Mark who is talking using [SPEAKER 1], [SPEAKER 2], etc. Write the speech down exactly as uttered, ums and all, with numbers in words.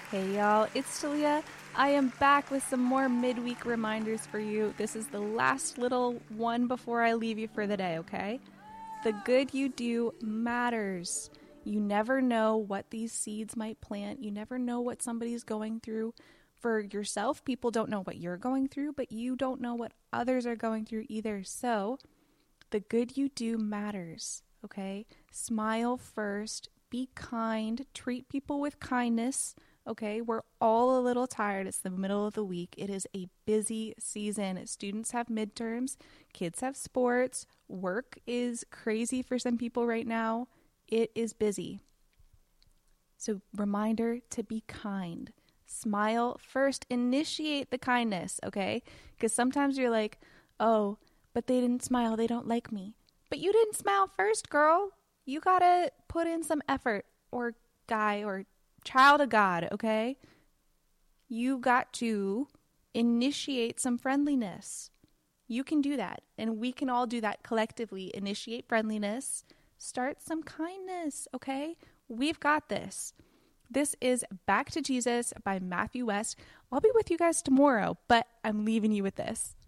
[SPEAKER 1] Hey y'all, it's Talia. I am back with some more midweek reminders for you. This is the last little one before I leave you for the day, okay? The good you do matters. You never know what these seeds might plant. You never know what somebody's going through. For yourself, people don't know what you're going through, but you don't know what others are going through either. So, the good you do matters, okay? Smile first. Be kind. Treat people with kindness. Okay, we're all a little tired. It's the middle of the week. It is a busy season. Students have midterms, kids have sports, work is crazy for some people right now. It is busy. So, reminder to be kind. Smile first. Initiate the kindness, okay? Because sometimes you're like, oh, but they didn't smile. They don't like me. But you didn't smile first, girl. You gotta put in some effort, or guy, or child of God, okay? You got to initiate some friendliness. You can do that, and we can all do that collectively. Initiate friendliness, start some kindness, okay? We've got this. This is Back to Jesus by Matthew West. I'll be with you guys tomorrow, but I'm leaving you with this.